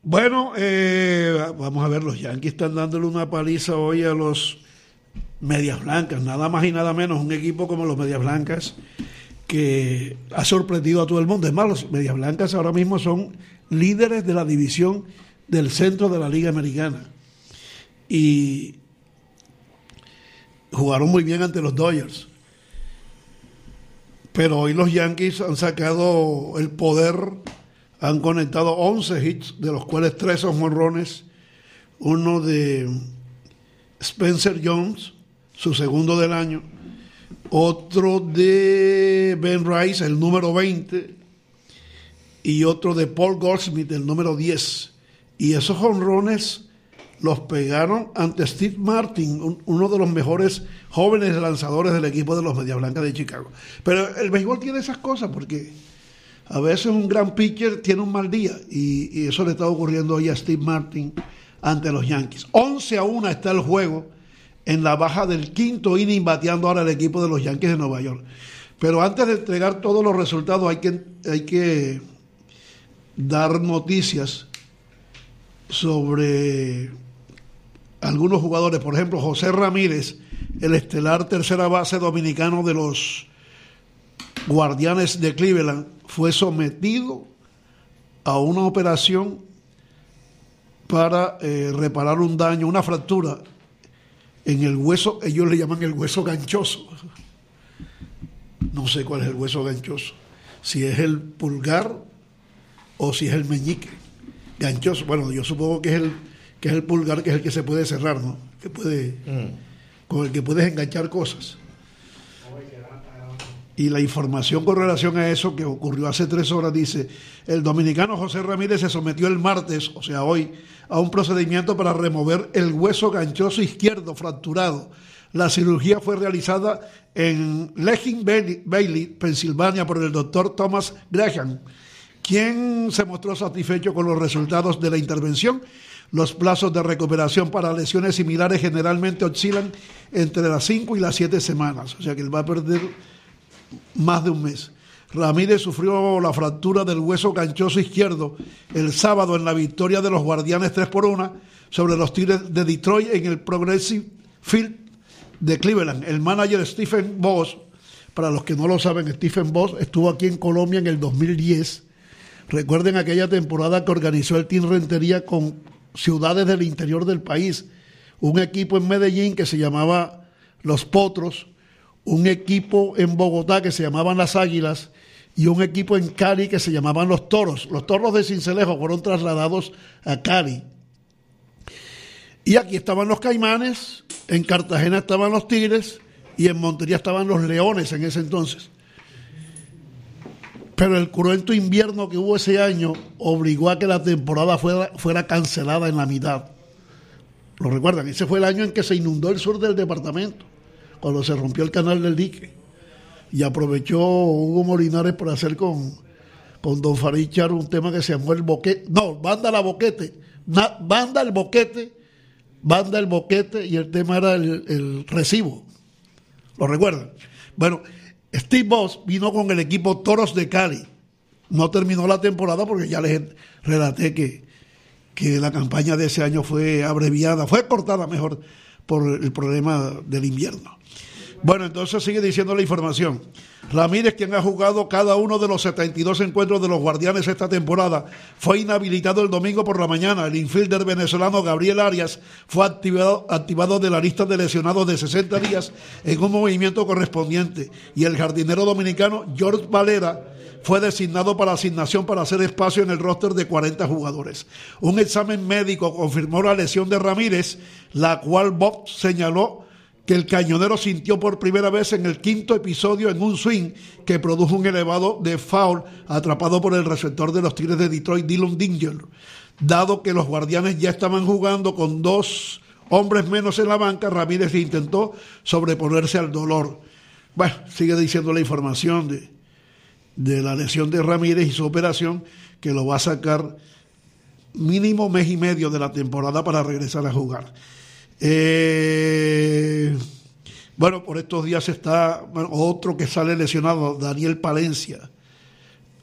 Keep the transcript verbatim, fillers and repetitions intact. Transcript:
Bueno, eh, vamos a ver, los Yankees están dándole una paliza hoy a los Medias Blancas, nada más y nada menos, un equipo como los Medias Blancas que ha sorprendido a todo el mundo. Es más, los Medias Blancas ahora mismo son líderes de la división del centro de la Liga Americana y jugaron muy bien ante los Dodgers. Pero hoy los Yankees han sacado el poder, han conectado once hits, de los cuales tres son jonrones, uno de Spencer Jones, su segundo del año, otro de Ben Rice, el número veinte, y otro de Paul Goldschmidt, el número diez. Y esos jonrones los pegaron ante Steve Martin, un, uno de los mejores jóvenes lanzadores del equipo de los Medias Blancas de Chicago. Pero el béisbol tiene esas cosas, porque a veces un gran pitcher tiene un mal día, y, y eso le está ocurriendo hoy a Steve Martin ante los Yankees. once a uno está el juego en la baja del quinto inning, bateando ahora el equipo de los Yankees de Nueva York. Pero antes de entregar todos los resultados hay que, hay que dar noticias sobre algunos jugadores. Por ejemplo, José Ramírez, el estelar tercera base dominicano de los Guardianes de Cleveland, fue sometido a una operación para eh, reparar un daño, una fractura en el hueso. Ellos le llaman el hueso ganchoso. No sé cuál es el hueso ganchoso, si es el pulgar o si es el meñique. Ganchoso, bueno, yo supongo que es el que es el pulgar, que es el que se puede cerrar, ¿no? Que puede, mm. con el que puedes enganchar cosas. Y la información con relación a eso, que ocurrió hace tres horas, dice: el dominicano José Ramírez se sometió el martes, o sea hoy, a un procedimiento para remover el hueso ganchoso izquierdo fracturado. La cirugía fue realizada en Lehigh Valley, Pensilvania, por el doctor Thomas Graham, quien se mostró satisfecho con los resultados de la intervención. Los plazos de recuperación para lesiones similares generalmente oscilan entre las cinco y las siete semanas, o sea que él va a perder más de un mes. Ramírez sufrió la fractura del hueso ganchoso izquierdo el sábado en la victoria de los Guardianes tres por uno sobre los Tigres de Detroit en el Progressive Field de Cleveland. El manager Stephen Voss, para los que no lo saben, Stephen Voss estuvo aquí en Colombia en el dos mil diez. Recuerden aquella temporada que organizó el Team Rentería con ciudades del interior del país, un equipo en Medellín que se llamaba Los Potros, un equipo en Bogotá que se llamaban Las Águilas y un equipo en Cali que se llamaban Los Toros. Los Toros de Sincelejo fueron trasladados a Cali. Y aquí estaban los Caimanes, en Cartagena estaban los Tigres y en Montería estaban los Leones en ese entonces. Pero el cruento invierno que hubo ese año obligó a que la temporada fuera, fuera cancelada en la mitad. ¿Lo recuerdan? Ese fue el año en que se inundó el sur del departamento, cuando se rompió el canal del dique. Y aprovechó Hugo Molinares para hacer con, con Don Farid Char un tema que se llamó El Boquete. No, Banda la Boquete. Na, banda el Boquete. Banda el Boquete. Y el tema era el, el recibo. ¿Lo recuerdan? Bueno, Steve Voss vino con el equipo Toros de Cali. No terminó la temporada porque ya les relaté que, que la campaña de ese año fue abreviada, fue cortada mejor por el problema del invierno. Bueno, entonces sigue diciendo la información. Ramírez, quien ha jugado cada uno de los setenta y dos encuentros de los Guardianes esta temporada, fue inhabilitado el domingo por la mañana. El infielder venezolano Gabriel Arias fue activado, activado de la lista de lesionados de sesenta días en un movimiento correspondiente. Y el jardinero dominicano George Valera fue designado para asignación para hacer espacio en el roster de cuarenta jugadores. Un examen médico confirmó la lesión de Ramírez, la cual Bob señaló que el cañonero sintió por primera vez en el quinto episodio en un swing que produjo un elevado de foul atrapado por el receptor de los Tigres de Detroit, Dylan Dinger. Dado que los Guardianes ya estaban jugando con dos hombres menos en la banca, Ramírez intentó sobreponerse al dolor. Bueno, sigue diciendo la información de, de la lesión de Ramírez y su operación, que lo va a sacar mínimo mes y medio de la temporada para regresar a jugar. Eh, bueno, por estos días está bueno, otro que sale lesionado, Daniel Palencia,